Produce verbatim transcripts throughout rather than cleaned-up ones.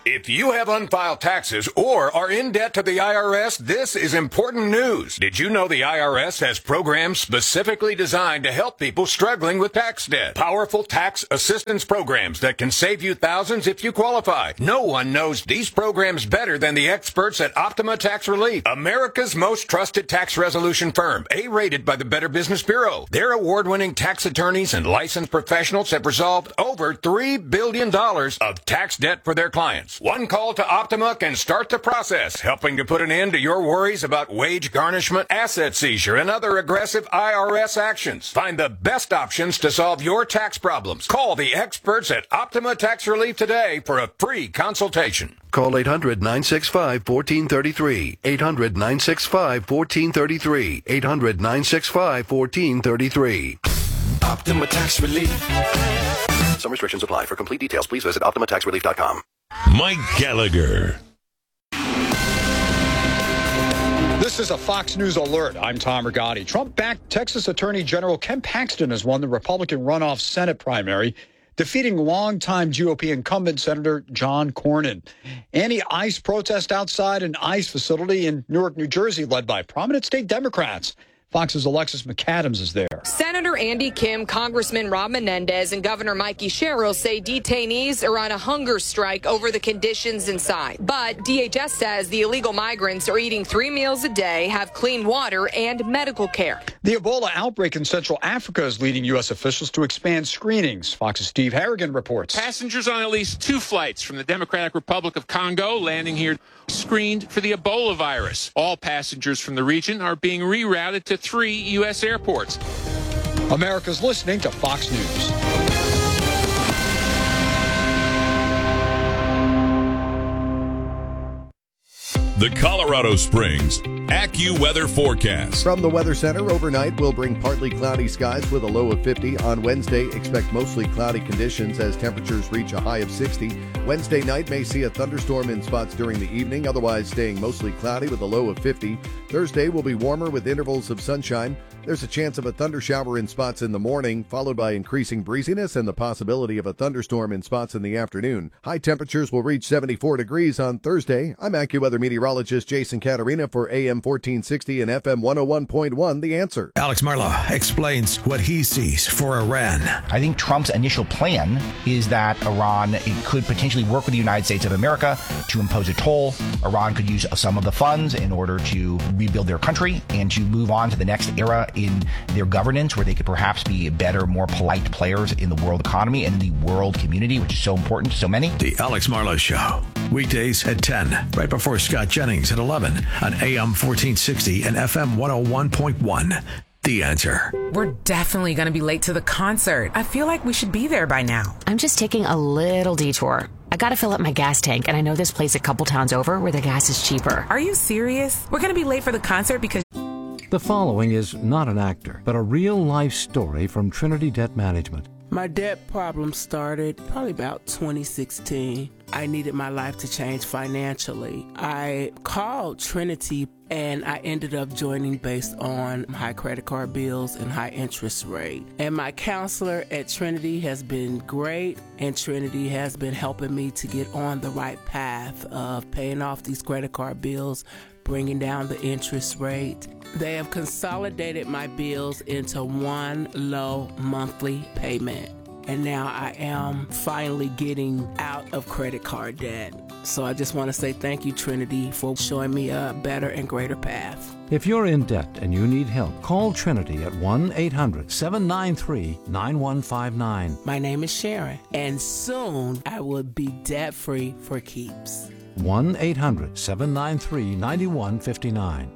If you have unfiled taxes or are in debt to the I R S, this is important news. Did you know the I R S has programs specifically designed to help people struggling with tax debt? Powerful tax assistance programs that can save you thousands if you qualify. No one knows these programs better than the experts at Optima Tax Relief, America's most trusted tax resolution firm, A-rated by the Better Business Bureau. Their award-winning tax attorneys and licensed professionals have resolved over three billion dollars of tax debt for their clients. One call to Optima can start the process, helping to put an end to your worries about wage garnishment, asset seizure, and other aggressive I R S actions. Find the best options to solve your tax problems. Call the experts at Optima Tax Relief today for a free consultation. Call eight hundred, nine six five, one four three three. eight hundred, nine six five, one four three three. eight hundred, nine six five, one four three three. Optima Tax Relief. Some restrictions apply. For complete details, please visit optima tax relief dot com. Mike Gallagher. This is a Fox News alert. I'm Tom Rigotti. Trump-backed Texas Attorney General Ken Paxton has won the Republican runoff Senate primary, defeating longtime G O P incumbent Senator John Cornyn. Anti-ICE protest outside an ICE facility in Newark, New Jersey, led by prominent state Democrats. Fox's Alexis McAdams is there. Senator Andy Kim, Congressman Rob Menendez, and Governor Mikey Sherrill say detainees are on a hunger strike over the conditions inside. But D H S says the illegal migrants are eating three meals a day, have clean water, and medical care. The Ebola outbreak in Central Africa is leading U S officials to expand screenings. Fox's Steve Harrigan reports. Passengers on at least two flights from the Democratic Republic of Congo landing here screened for the Ebola virus. All passengers from the region are being rerouted to three U S airports. America's listening to Fox News. The Colorado Springs AccuWeather forecast. From the Weather Center, overnight will bring partly cloudy skies with a low of fifty. On Wednesday, expect mostly cloudy conditions as temperatures reach a high of sixty. Wednesday night may see a thunderstorm in spots during the evening, otherwise staying mostly cloudy with a low of fifty. Thursday will be warmer with intervals of sunshine. There's a chance of a thundershower in spots in the morning, followed by increasing breeziness and the possibility of a thunderstorm in spots in the afternoon. High temperatures will reach seventy-four degrees on Thursday. I'm AccuWeather meteorologist Jason Caterina for A M fourteen sixty and F M one oh one point one, The Answer. Alex Marlow explains what he sees for Iran. I think Trump's initial plan is that Iran could potentially work with the United States of America to impose a toll. Iran could use some of the funds in order to rebuild their country and to move on to the next era in their governance, where they could perhaps be better, more polite players in the world economy and in the world community, which is so important to so many. The Alex Marlow Show, weekdays at ten, right before Scott Jennings at eleven on A M fourteen sixty and F M one oh one point one. The Answer. We're definitely going to be late to the concert. I feel like we should be there by now. I'm just taking a little detour. I got to fill up my gas tank, and I know this place a couple towns over where the gas is cheaper. Are you serious? We're going to be late for the concert because... The following is not an actor, but a real-life story from Trinity Debt Management. My debt problem started probably about twenty sixteen. I needed my life to change financially. I called Trinity and I ended up joining based on high credit card bills and high interest rate. And my counselor at Trinity has been great, and Trinity has been helping me to get on the right path of paying off these credit card bills, bringing down the interest rate. They have consolidated my bills into one low monthly payment. And now I am finally getting out of credit card debt. So I just want to say thank you, Trinity, for showing me a better and greater path. If you're in debt and you need help, call Trinity at one eight hundred, seven nine three, nine one five nine. My name is Sharon, and soon I will be debt-free for keeps. one eight hundred, seven nine three, nine one five nine.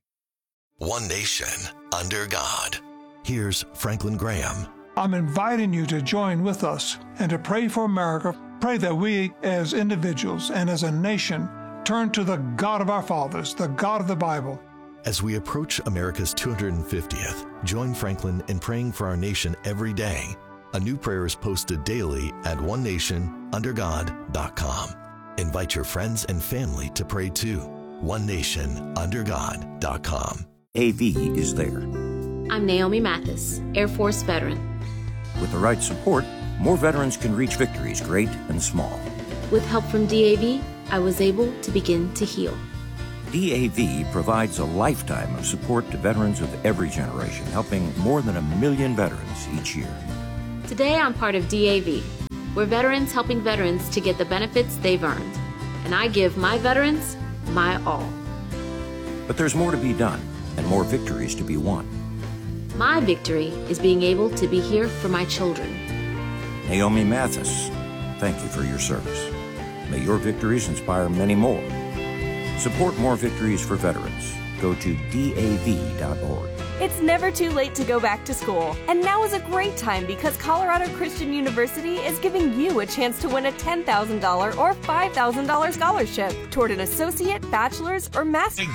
One nation under God. Here's Franklin Graham. I'm inviting you to join with us and to pray for America. Pray that we as individuals and as a nation turn to the God of our fathers, the God of the Bible. As we approach America's two hundred fiftieth, join Franklin in praying for our nation every day. A new prayer is posted daily at one nation under god dot com. Invite your friends and family to pray too. one nation under god dot com. A V is there. I'm Naomi Mathis, Air Force veteran. With the right support, more veterans can reach victories great and small. With help from D A V, I was able to begin to heal. D A V provides a lifetime of support to veterans of every generation, helping more than a million veterans each year. Today, I'm part of D A V. We're veterans helping veterans to get the benefits they've earned. And I give my veterans my all. But there's more to be done and more victories to be won. My victory is being able to be here for my children. Naomi Mathis, thank you for your service. May your victories inspire many more. Support more victories for veterans. Go to D A V dot org. It's never too late to go back to school. And now is a great time because Colorado Christian University is giving you a chance to win a ten thousand dollars or five thousand dollars scholarship toward an associate, bachelor's, or master's.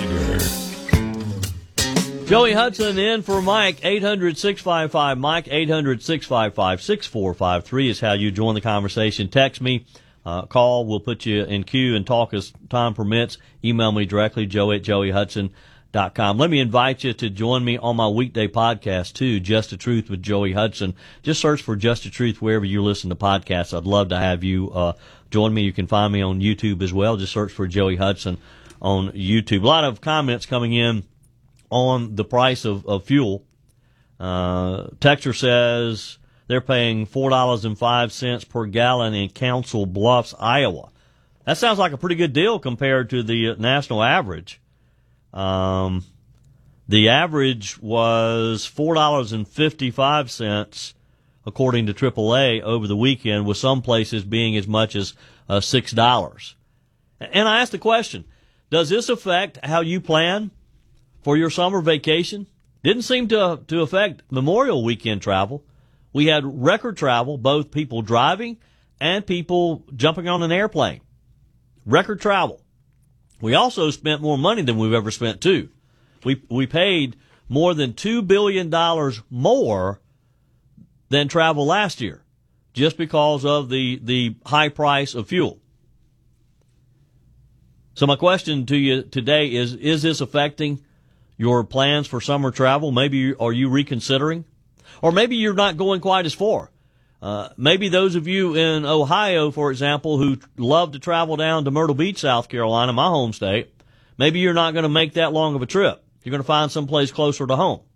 Joey Hudson in for Mike. eight hundred, six five five, Mike. eight hundred, six five five, six four five three is how you join the conversation. Text me. Uh, call, we'll put you in queue and talk as time permits. Email me directly, joey at joey hudson dot com. Let me invite you to join me on my weekday podcast, too, Just the Truth with Joey Hudson. Just search for Just the Truth wherever you listen to podcasts. I'd love to have you uh, join me. You can find me on YouTube as well. Just search for Joey Hudson on YouTube. A lot of comments coming in on the price of, of fuel. Uh, Texter says they're paying four dollars and five cents per gallon in Council Bluffs, Iowa. That sounds like a pretty good deal compared to the national average. Um, the average was four dollars and fifty-five cents, according to triple A, over the weekend, with some places being as much as uh, six dollars. And I asked the question, does this affect how you plan for your summer vacation? Didn't seem to to affect Memorial Weekend travel. We had record travel, both people driving and people jumping on an airplane. Record travel. We also spent more money than we've ever spent, too. We we paid more than two billion dollars more than travel last year, just because of the, the high price of fuel. So my question to you today is, is this affecting your plans for summer travel? Maybe are you reconsidering? Or maybe you're not going quite as far. Uh, maybe those of you in Ohio, for example, who love to travel down to Myrtle Beach, South Carolina, my home state, maybe you're not going to make that long of a trip. You're going to find someplace closer to home.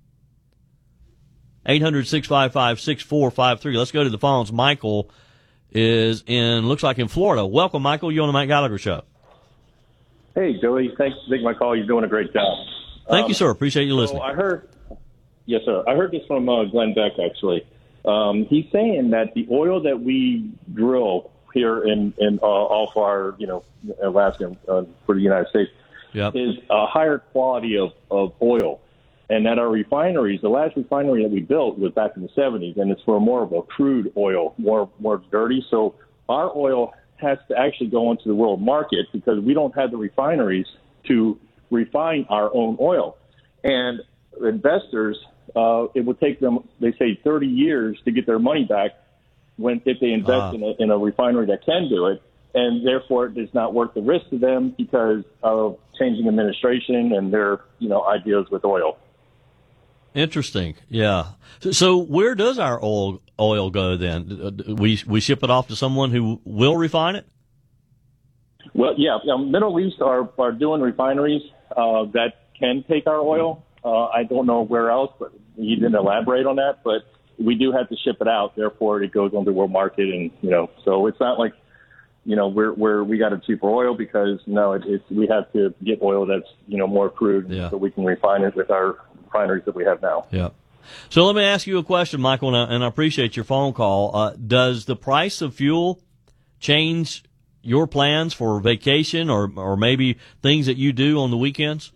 eight hundred, six five five, six four five three. Let's go to the phones. Michael is in, looks like in Florida. Welcome, Michael. You're on the Mike Gallagher Show. Hey, Joey. Thanks for taking my call. You're doing a great job. Thank um, you, sir. Appreciate you so listening. I heard, yes, sir. I heard this from uh, Glenn Beck, actually. Um, he's saying that the oil that we drill here in, in uh, off our, you know, Alaska uh, for the United States yep. is a higher quality of, of oil. And that our refineries, the last refinery that we built was back in the seventies, and it's for more of a crude oil, more more dirty. So our oil has to actually go into the world market because we don't have the refineries to refine our own oil. And investors, uh, it would take them, they say, thirty years to get their money back when if they invest uh. in, a, in a refinery that can do it. And therefore, it's not worth the risk to them because of changing administration and their, you know, ideas with oil. Interesting. Yeah. So, so where does our oil oil go then? We we ship it off to someone who will refine it? Well, yeah. Um, Middle East are, are doing refineries uh, that can take our oil. Uh, I don't know where else, but he didn't elaborate on that. But we do have to ship it out. Therefore, it goes on the world market. And, you know, so it's not like, you know, we're, we're, we got a cheaper oil because, no, it, it's, we have to get oil that's, you know, more crude yeah. so we can refine it with our refineries that we have now. Yeah. So let me ask you a question, Michael, and I, and I appreciate your phone call. Uh, does the price of fuel change your plans for vacation or, or maybe things that you do on the weekends?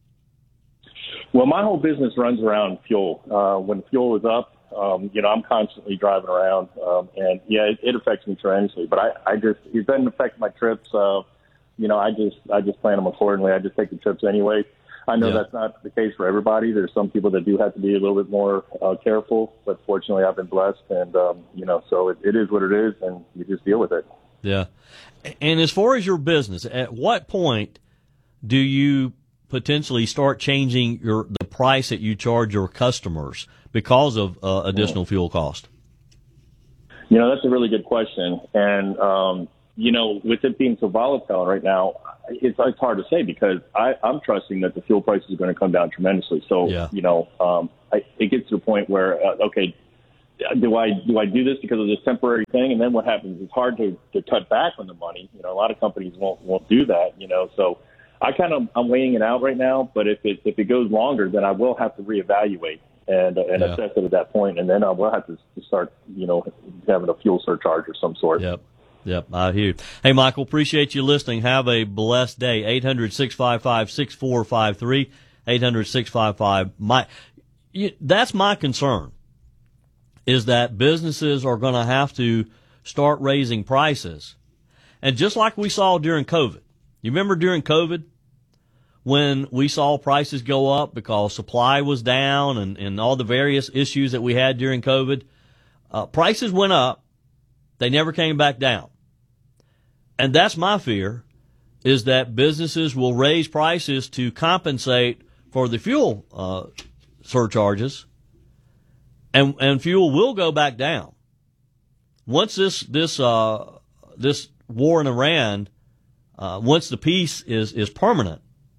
Well, my whole business runs around fuel. Uh, when fuel is up, um, you know, I'm constantly driving around, um, and yeah, it, it affects me tremendously. But I, I just, it doesn't affect my trips. Uh, you know, I just, I just plan them accordingly. I just take the trips anyway. I know yeah. that's not the case for everybody. There's some people that do have to be a little bit more uh, careful, but fortunately I've been blessed, and, um, you know, so it, it is what it is, and you just deal with it. Yeah. And as far as your business, at what point do you potentially start changing your the price that you charge your customers because of uh, additional fuel cost? You know, that's a really good question, and um, you know, with it being so volatile right now, it's, it's hard to say because I, I'm trusting that the fuel prices are going to come down tremendously. So, yeah. you know, um, I, it gets to the point where, uh, okay, do I do I do this because of this temporary thing? And then what happens? It's hard to, to cut back on the money. You know, a lot of companies won't won't do that. You know, so I kind of I'm weighing it out right now. But if it if it goes longer, then I will have to reevaluate and and Yeah. assess it at that point, and then I will have to start, you know, having a fuel surcharge of some sort. Yep. Yep, I hear you. Hey, Michael, appreciate you listening. Have a blessed day. eight hundred, six five five, six four five three, eight hundred, six five five. My, that's my concern, is that businesses are going to have to start raising prices. And just like we saw during COVID, you remember during COVID when we saw prices go up because supply was down and, and all the various issues that we had during COVID, uh, prices went up. They never came back down. And that's my fear, is that businesses will raise prices to compensate for the fuel uh, surcharges, and and fuel will go back down. Once this this uh, this war in Iran, uh, once the peace is is permanent,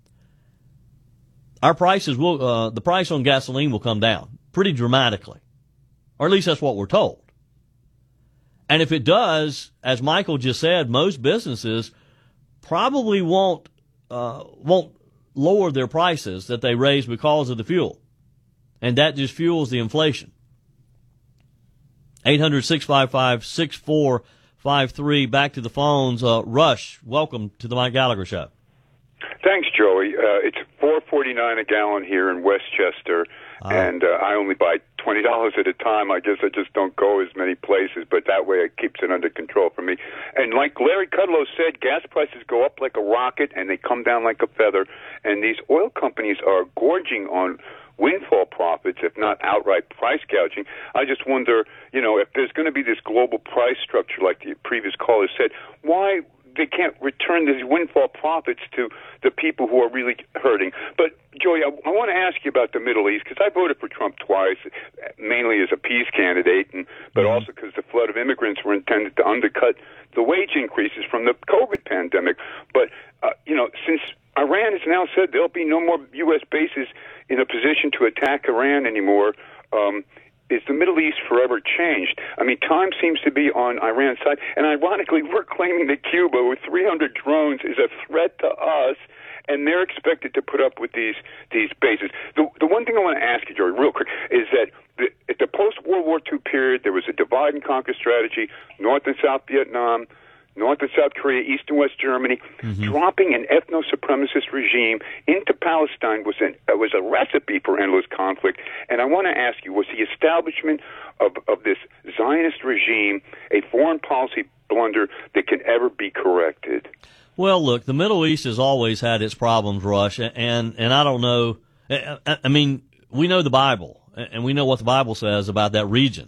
our prices will uh, the price on gasoline will come down pretty dramatically, or at least that's what we're told. And if it does, as Michael just said, most businesses probably won't uh, won't lower their prices that they raise because of the fuel, and that just fuels the inflation. eight hundred, six five five, six four five three. Back to the phones. Uh, Rush, welcome to the Mike Gallagher Show. Thanks, Joey. Uh, it's four forty-nine a gallon here in Westchester, uh, and uh, I only buy twenty dollars at a time. I guess I just don't go as many places, but that way it keeps it under control for me. And like Larry Kudlow said, gas prices go up like a rocket, and they come down like a feather, and these oil companies are gorging on windfall profits, if not outright price gouging. I just wonder, you know, if there's going to be this global price structure like the previous caller said, why they can't return these windfall profits to the people who are really hurting. But, Joey, I, I want to ask you about the Middle East, because I voted for Trump twice, mainly as a peace candidate, and but also because the flood of immigrants were intended to undercut the wage increases from the COVID pandemic. But, uh, you know, since Iran has now said there'll be no more U S bases in a position to attack Iran anymore, um, is the Middle East forever changed? I mean, time seems to be on Iran's side, and ironically, we're claiming that Cuba with three hundred drones is a threat to us, and they're expected to put up with these these bases. The the one thing I want to ask you, Joey, real quick, is that the, at the post-World War Two period, there was a divide-and-conquer strategy, North and South Vietnam, North and South Korea, East and West Germany. Mm-hmm. Dropping an ethno-supremacist regime into Palestine was an uh, was a recipe for endless conflict. And I want to ask you, was the establishment of, of this Zionist regime a foreign policy blunder that can ever be corrected? Well, look, the Middle East has always had its problems, Rush, and, and I don't know, I, I mean, we know the Bible, and we know what the Bible says about that region.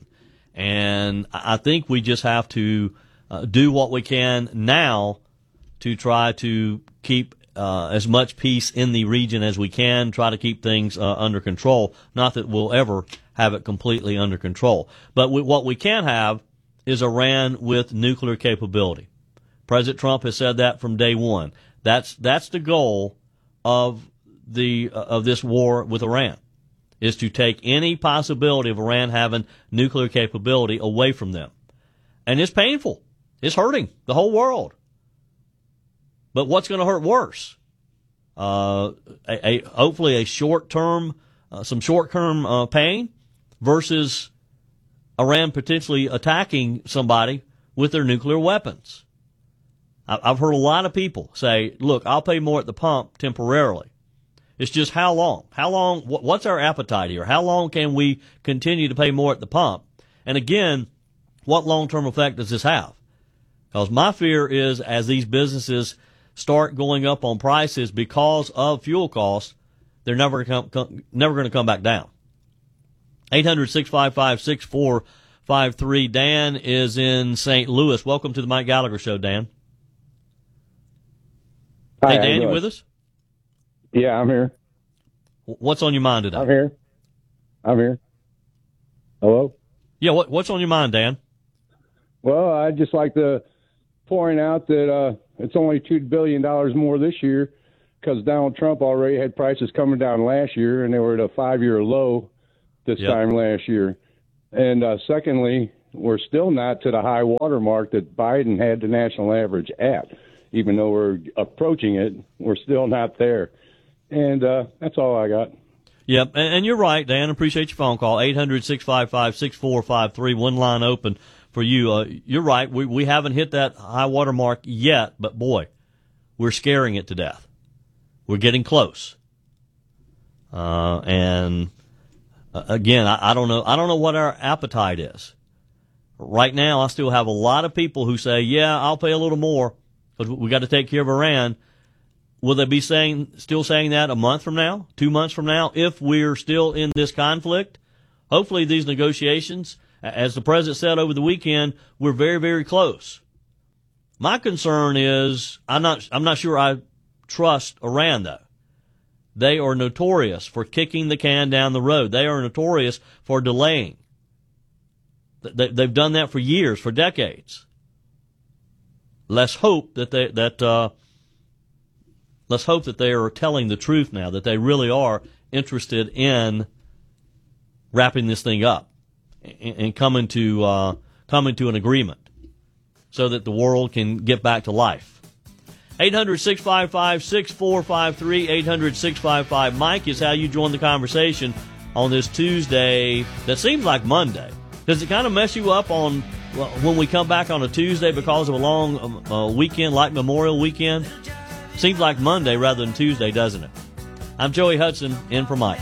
And I think we just have to Uh, do what we can now to try to keep uh, as much peace in the region as we can, try to keep things uh, under control. Not that we'll ever have it completely under control. But we, what we can have is Iran with nuclear capability. President Trump has said that from day one. That's that's the goal of the uh, of this war with Iran, is to take any possibility of Iran having nuclear capability away from them. And it's painful. It's hurting the whole world. But what's going to hurt worse? Uh, a, a, hopefully a short-term, uh, some short-term uh, pain versus Iran potentially attacking somebody with their nuclear weapons. I, I've heard a lot of people say, look, I'll pay more at the pump temporarily. It's just how long? How long? What, what's our appetite here? How long can we continue to pay more at the pump? And again, what long-term effect does this have? Because my fear is, as these businesses start going up on prices because of fuel costs, they're never come, come, never going to come back down. eight hundred, six five five, six four five three. Dan is in Saint Louis. Welcome to the Mike Gallagher Show, Dan. Hi, hey, Dan, you with us? Yeah, I'm here. What's on your mind today? I'm here. I'm here. Hello? Yeah, what, what's on your mind, Dan? Well, I'd just like to pouring out that uh, it's only two billion dollars more this year because Donald Trump already had prices coming down last year, and they were at a five-year low this Yep. time last year. And uh, secondly, we're still not to the high water mark that Biden had the national average at. Even though we're approaching it, we're still not there. And uh, that's all I got. Yep, and, and you're right, Dan. Appreciate your phone call. eight hundred, six five five, six four five three. One line open for you. Uh, you're right. We we haven't hit that high water mark yet, but boy, we're scaring it to death. We're getting close. Uh, and uh, again, I, I don't know. I don't know what our appetite is. Right now, I still have a lot of people who say, "Yeah, I'll pay a little more because we got to take care of Iran." Will they be saying, still saying that a month from now, two months from now, if we're still in this conflict? Hopefully these negotiations, as the president said over the weekend, we're very, very close. My concern is, I'm not, I'm not sure I trust Iran, though. They are notorious for kicking the can down the road. They are notorious for delaying. They've done that for years, for decades. Let's hope that they, that, uh, Let's hope that they are telling the truth now, that they really are interested in wrapping this thing up and, and coming to uh, coming to an agreement so that the world can get back to life. eight hundred, six five five, six four five three, eight hundred, six five five. Mike is how you join the conversation on this Tuesday that seems like Monday. Does it kind of mess you up on well, when we come back on a Tuesday because of a long uh, weekend like Memorial Weekend? Seems like Monday rather than Tuesday, doesn't it? I'm Joey Hudson, in for Mike.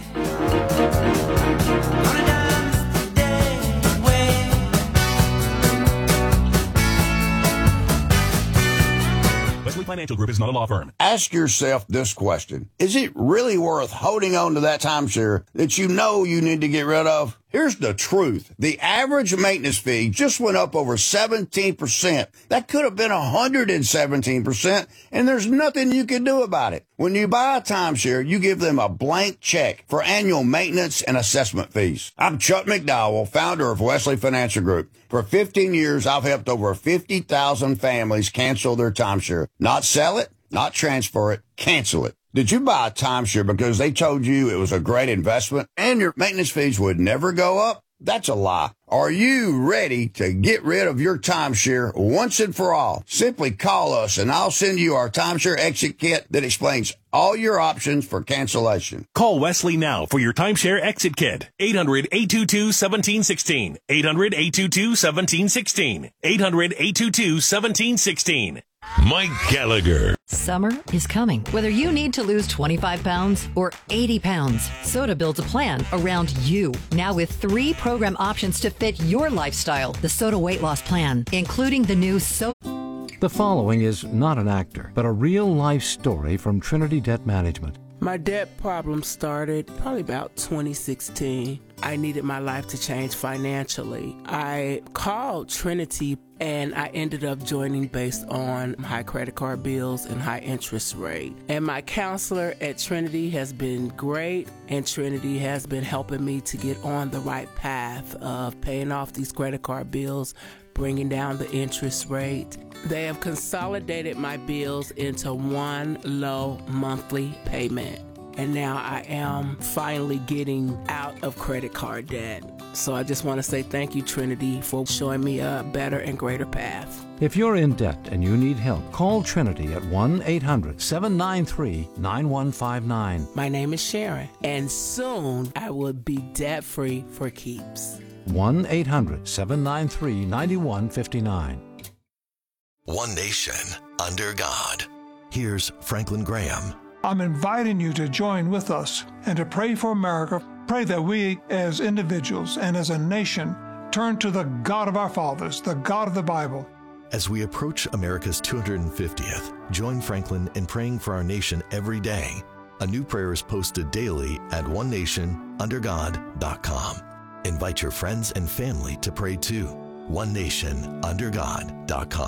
Wesley Financial Group is not a law firm. Ask yourself this question. Is it really worth holding on to that timeshare that you know you need to get rid of? Here's the truth. The average maintenance fee just went up over seventeen percent. That could have been one hundred seventeen percent, and there's nothing you can do about it. When you buy a timeshare, you give them a blank check for annual maintenance and assessment fees. I'm Chuck McDowell, founder of Wesley Financial Group. For fifteen years, I've helped over fifty thousand families cancel their timeshare. Not sell it, not transfer it, cancel it. Did you buy a timeshare because they told you it was a great investment and your maintenance fees would never go up? That's a lie. Are you ready to get rid of your timeshare once and for all? Simply call us and I'll send you our timeshare exit kit that explains all your options for cancellation. Call Wesley now for your timeshare exit kit. eight hundred, eight two two, one seven one six. eight hundred, eight two two, one seven one six. eight hundred, eight two two, one seven one six. Mike Gallagher. Summer is coming. Whether you need to lose twenty-five pounds or eighty pounds, Soda builds a plan around you. Now with three program options to fit your lifestyle. The Soda Weight Loss Plan, including the new Soda. The following is not an actor, but a real-life story from Trinity Debt Management. My debt problem started probably about twenty sixteen. I needed my life to change financially. I called Trinity and I ended up joining based on high credit card bills and high interest rate. And my counselor at Trinity has been great, and Trinity has been helping me to get on the right path of paying off these credit card bills, bringing down the interest rate. They have consolidated my bills into one low monthly payment. And now I am finally getting out of credit card debt. So I just want to say thank you, Trinity, for showing me a better and greater path. If you're in debt and you need help, call Trinity at one eight hundred, seven nine three, nine one five nine. My name is Sharon, and soon I will be debt-free for keeps. one eight hundred, seven nine three, nine one five nine. One nation under God. Here's Franklin Graham. I'm inviting you to join with us and to pray for America. Pray that we as individuals and as a nation turn to the God of our fathers, the God of the Bible. As we approach America's two hundred fiftieth, join Franklin in praying for our nation every day. A new prayer is posted daily at one nation under god dot com. Invite your friends and family to pray too. one nation under god dot com.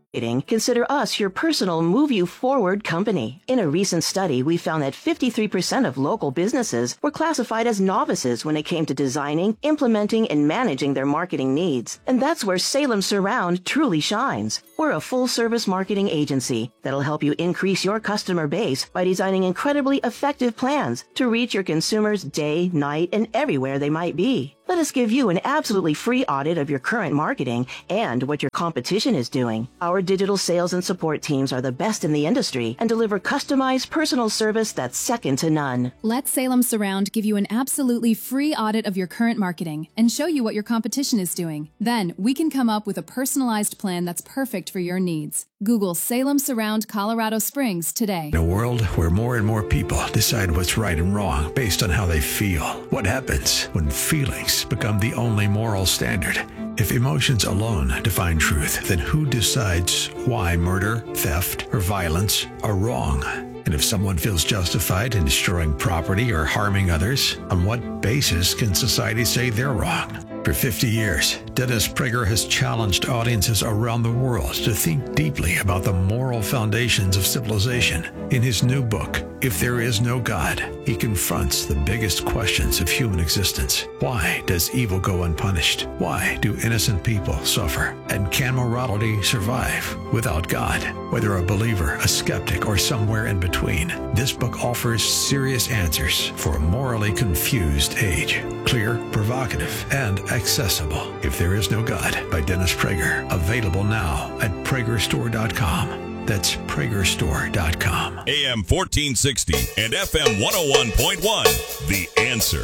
Consider us your personal Move You Forward company. In a recent study, we found that fifty-three percent of local businesses were classified as novices when it came to designing, implementing, and managing their marketing needs. And that's where Salem Surround truly shines. We're a full-service marketing agency that'll help you increase your customer base by designing incredibly effective plans to reach your consumers day, night, and everywhere they might be. Let us give you an absolutely free audit of your current marketing and what your competition is doing. Our digital sales and support teams are the best in the industry and deliver customized personal service that's second to none. Let Salem Surround give you an absolutely free audit of your current marketing and show you what your competition is doing. Then we can come up with a personalized plan that's perfect for your needs. Google Salem Surround Colorado Springs today. In a world where more and more people decide what's right and wrong based on how they feel, what happens when feelings become the only moral standard? If emotions alone define truth, then who decides why murder, theft, or violence are wrong? And if someone feels justified in destroying property or harming others, on what basis can society say they're wrong? For fifty years, Dennis Prager has challenged audiences around the world to think deeply about the moral foundations of civilization. In his new book, If There Is No God, he confronts the biggest questions of human existence. Why does evil go unpunished? Why do innocent people suffer? And can morality survive without God? Whether a believer, a skeptic, or somewhere in between, this book offers serious answers for a morally confused age. Clear, provocative, and accessible. If There Is No God by Dennis Prager. Available now at Prager Store dot com. That's Prager Store dot com. A M fourteen sixty and F M one oh one point one. The Answer.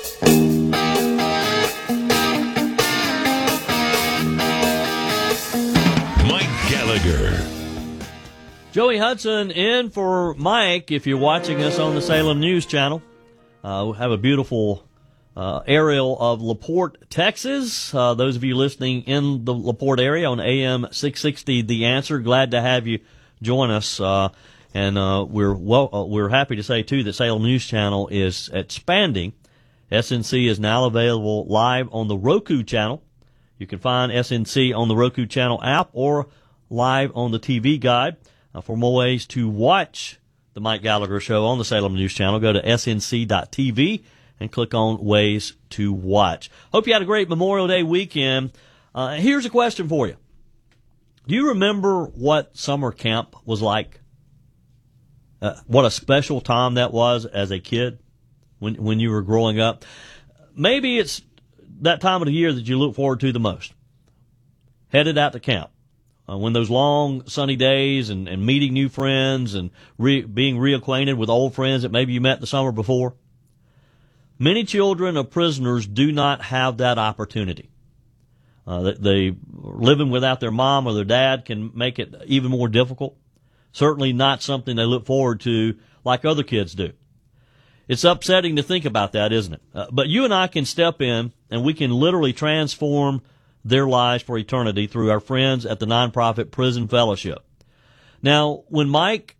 Mike Gallagher. Joey Hudson in for Mike if you're watching us on the Salem News Channel. Uh, we have a beautiful uh, aerial of LaPorte, Texas. Uh, those of you listening in the LaPorte area on A M six sixty, The Answer, glad to have you join us. Uh, and uh, we're well, uh, we're happy to say, too, that Salem News Channel is expanding. S N C is now available live on the Roku channel. You can find S N C on the Roku channel app or live on the T V guide. Uh, for more ways to watch the Mike Gallagher Show on the Salem News Channel, go to S N C dot T V and click on Ways to Watch. Hope you had a great Memorial Day weekend. Uh, here's a question for you. Do you remember what summer camp was like? Uh, what a special time that was as a kid when when you were growing up. Maybe it's that time of the year that you look forward to the most. Headed out to camp. Uh, when those long sunny days and, and meeting new friends and re, being reacquainted with old friends that maybe you met the summer before. Many children of prisoners do not have that opportunity. Uh, they, they living without their mom or their dad can make it even more difficult. Certainly not something they look forward to like other kids do. It's upsetting to think about that, isn't it? Uh, but you and I can step in and we can literally transform their lives for eternity through our friends at the nonprofit Prison Fellowship. Now, when Mike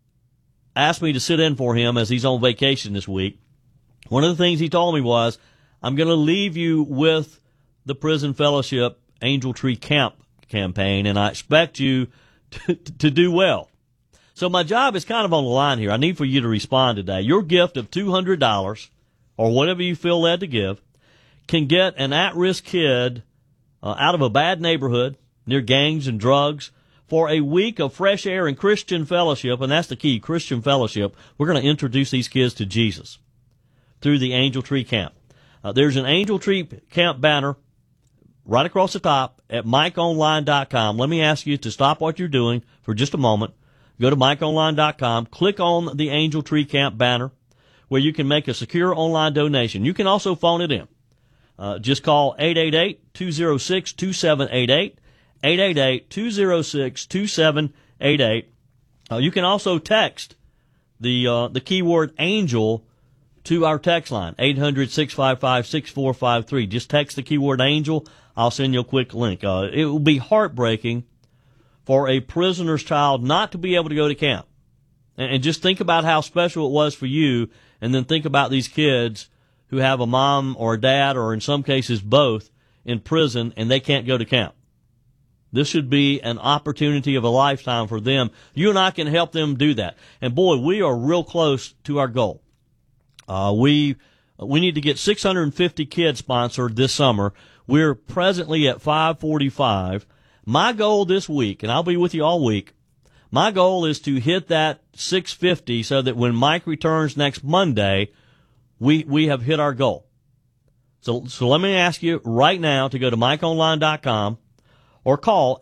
asked me to sit in for him as he's on vacation this week, one of the things he told me was, I'm going to leave you with the Prison Fellowship Angel Tree Camp campaign, and I expect you to, to do well. So my job is kind of on the line here. I need for you to respond today. Your gift of two hundred dollars, or whatever you feel led to give, can get an at-risk kid Uh, out of a bad neighborhood near gangs and drugs for a week of fresh air and Christian fellowship, and that's the key, Christian fellowship. We're going to introduce these kids to Jesus through the Angel Tree Camp. Uh, there's an Angel Tree Camp banner right across the top at Mike Online dot com. Let me ask you to stop what you're doing for just a moment. Go to Mike Online dot com, click on the Angel Tree Camp banner where you can make a secure online donation. You can also phone it in. Uh, just call eight eight eight, two oh six, two seven eight eight, eight eight eight, two oh six, two seven eight eight. Uh, you can also text the uh, the keyword ANGEL to our text line, eight hundred, six five five, six four five three. Just text the keyword ANGEL. I'll send you a quick link. Uh, it will be heartbreaking for a prisoner's child not to be able to go to camp. And, and just think about how special it was for you, and then think about these kids who have a mom or a dad, or in some cases both, in prison, and they can't go to camp. This should be an opportunity of a lifetime for them. You and I can help them do that. And boy, we are real close to our goal. Uh, we, we need to get six hundred fifty kids sponsored this summer. We're presently at five forty-five. My goal this week, and I'll be with you all week, my goal is to hit that six fifty so that when Mike returns next Monday, we, we have hit our goal. So, so let me ask you right now to go to mike online dot com or call